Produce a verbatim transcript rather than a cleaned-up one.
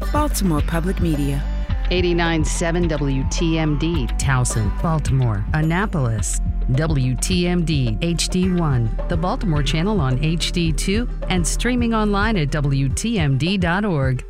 Baltimore Public Media. eighty-nine point seven W T M D. Towson, Baltimore, Annapolis. W T M D H D one, the Baltimore channel on H D two, and streaming online at W T M D dot org.